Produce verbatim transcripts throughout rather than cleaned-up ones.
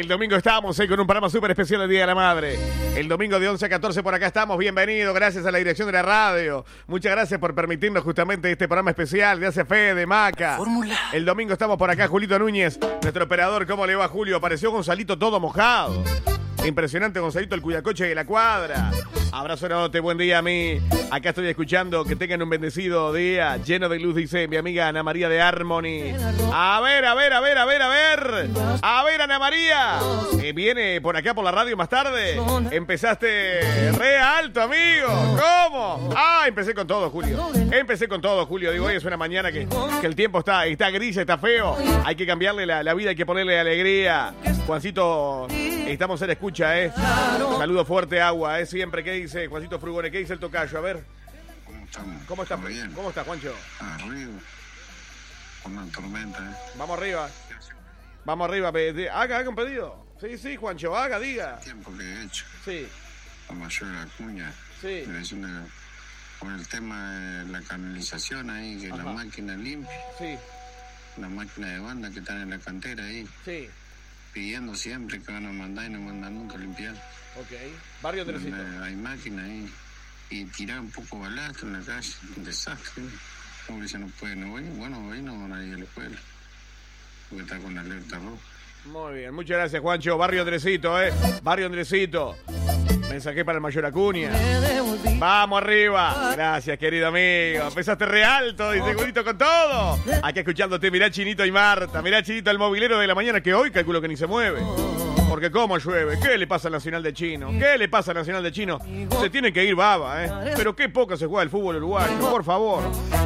domingo estamos eh, con un programa súper especial del Día de la Madre. El domingo de once a catorce por acá estamos. Bienvenido, gracias a la dirección de la radio. Muchas gracias por permitirnos justamente este programa especial de Hace Fe, de Maca. Fórmula. El domingo estamos por acá, Julito Núñez, nuestro operador. ¿Cómo le va, Julio? Apareció Gonzalito todo mojado. Impresionante, Gonzalito, el cuidacoche de la cuadra. Abrazo enorme, buen día a mí. Acá estoy escuchando, que tengan un bendecido día, lleno de luz, dice mi amiga Ana María de Harmony. A ver, a ver, a ver, a ver, a ver. A ver, Ana María. Eh, viene por acá por la radio más tarde. Empezaste re alto, amigo. ¿Cómo? Ah, empecé con todo, Julio. Empecé con todo, Julio. Digo, hoy es una mañana que, que el tiempo está, está gris, está feo. Hay que cambiarle la, la vida, hay que ponerle alegría. Juancito, estamos en la escucha, ¿eh? Saludo fuerte, agua, ¿eh? Siempre. ¿Qué dice Juancito Frugone? ¿Qué dice el tocayo? A ver. ¿Cómo estamos? ¿Cómo está? Bien. ¿Cómo está, Juancho? Arriba. Con una tormenta, ¿eh? Vamos arriba. Vamos arriba. Haga, haga un pedido. Sí, sí, Juancho, haga, diga. El tiempo que he hecho. Sí. La mayor Acuña. Sí. Una, con el tema de la canalización ahí, que Ajá. la máquina limpia. Sí. La máquina de banda que están en la cantera ahí. Sí. Pidiendo siempre que van a mandar y no mandan nunca a limpiar. Ok. Barrio Teresito. Hay máquina ahí. Y tirar un poco balasto en la calle. Un desastre. Como que ya no puede, no voy. Bueno, hoy no van a ir a la escuela. Porque está con la alerta roja. Muy bien, muchas gracias, Juancho. Barrio Andresito, ¿eh? Barrio Andresito. Mensaje para el Mayor Acuña. Vamos arriba. Gracias, querido amigo. Empezaste re alto, dice Julito, con todo. Aquí escuchándote, mirá Chinito y Marta. Mirá Chinito, el movilero de la mañana, que hoy calculo que ni se mueve. Porque cómo llueve. ¿Qué le pasa al Nacional de Chino? ¿Qué le pasa al Nacional de Chino? Se tiene que ir baba, ¿eh? Pero qué poco se juega el fútbol uruguayo, por favor.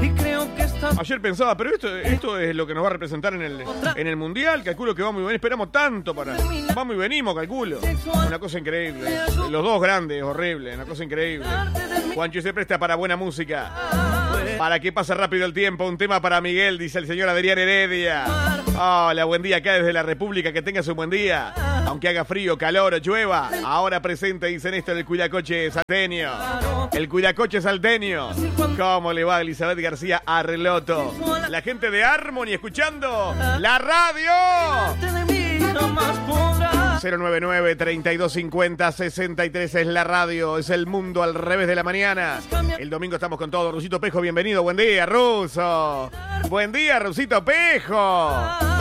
Ayer pensaba, pero esto, esto es lo que nos va a representar en el, en el Mundial. Calculo que vamos y venimos. Esperamos tanto para... Vamos y venimos, calculo. Una cosa increíble. Los dos grandes, horrible. Una cosa increíble. Juancho se presta para buena música. Para que pase rápido el tiempo. Un tema para Miguel, dice el señor Adrián Heredia. Hola, buen día acá desde la República. Que tengas un buen día. Aunque haga frío, calor, llueva. Ahora presente, dicen esto, el cuidacoche salteño. El cuidacoche salteño. ¿Cómo le va Elizabeth García Arreloto? La gente de Harmony escuchando la radio. cero nueve nueve, treinta y dos cincuenta, sesenta y tres es la radio. Es el mundo al revés de la mañana. El domingo estamos con todo. Rusito Pejo, bienvenido. Buen día, Ruso. Buen día, Rusito Pejo.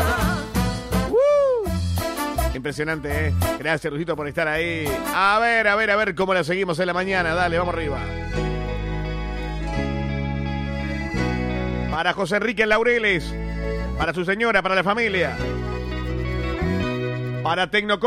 Impresionante, ¿eh? Gracias, Rusito, por estar ahí. A ver, a ver, a ver cómo la seguimos en la mañana. Dale, vamos arriba. Para José Enrique Laureles. Para su señora, para la familia. Para Tecno